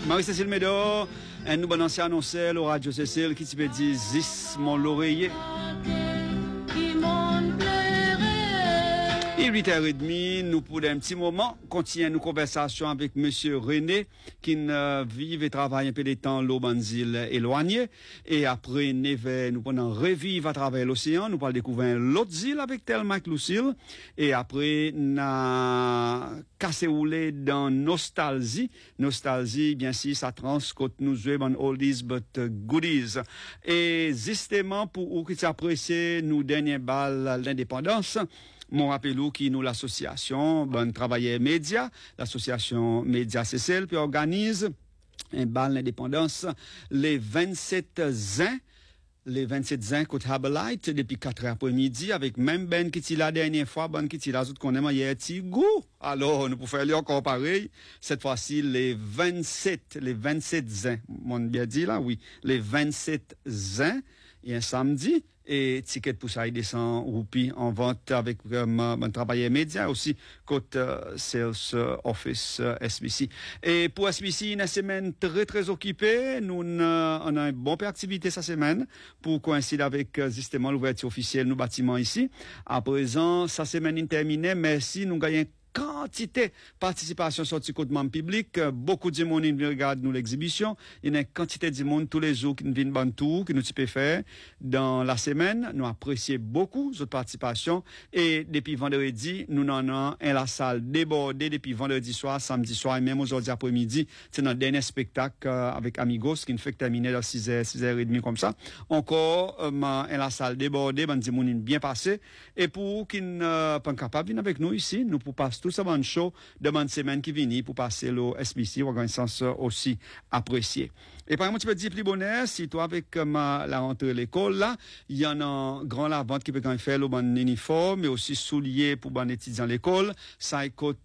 Marie-Cécile Médor, un nouvel ancien annoncé, le Radio Cécile, qui te dit Zis, mon l'oreiller. Et 8h30, nous pour un petit moment continuons nos conversations avec Monsieur René, qui vit et travaille un peu des temps l'Aubanzil éloigné. Et après, nous prenons revivre à travers l'océan, nous allons découvrir l'autre île avec Thelma et Lucille. Et après, nous cassé roulé dans nostalgie. Nostalgie, bien sûr, ça transcote nous jouons oldies but goodies. Et justement, pour vous qui appréciez nous dernier bal l'indépendance, mon rappelou qui nous l'association Bon Travailleur Média, l'association Média CCL, puis organise un bal d'indépendance les 27 zin. Les 27 ans, côté Haberlight, depuis 4 après-midi, avec même Ben qui était la dernière fois, Ben qui était la autre qu'on aime, il y a un petit goût. Alors, nous pouvons faire encore pareil. Cette fois-ci, les 27 ans, mon bien dit là, oui, les 27 ans, il y a un samedi, et ticket pour ça, il descend roupies en vente avec mon travailleur média aussi, côté Sales Office SBC. Et pour SBC, une semaine très, très occupée. Nous, on a une bonne activité cette semaine pour coïncider avec justement l'ouverture officielle de nos bâtiments ici. À présent, cette semaine est terminée. Merci, nous gagnons quantité participation sur le côté public, beaucoup de monde qui regarde nous l'exhibition, il y a une quantité de monde tous les jours qui nous viennent bantou, qui nous peut faire dans la semaine, nous apprécions beaucoup votre participation et depuis vendredi, nous en avons un la salle débordée depuis vendredi soir, samedi soir et même aujourd'hui après-midi, c'est notre dernier spectacle avec Amigos qui nous fait terminer à 6h30 comme ça. Encore la salle débordée, ben des monde bien passé et pour qui ne pas capable venir avec nous ici, nous pour passer tout ça bon show de bonne semaine qui vient pour passer le SBC, organisation aussi apprécié. Et par exemple, tu peux dire plus bonheur, si toi avec la rentrée de l'école là, il y en a un grand la vente qui peut quand même faire le bon uniforme, mais aussi souliers pour bon étudiant à l'école. Ça écoute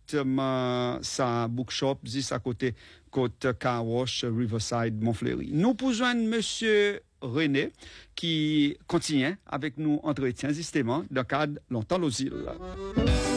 sa bookshop, juste à côté Car Wash, Riverside, Montfleury. Nous pouvons monsieur René qui continue avec nous entretien justement dans le cadre longtemps l'osile.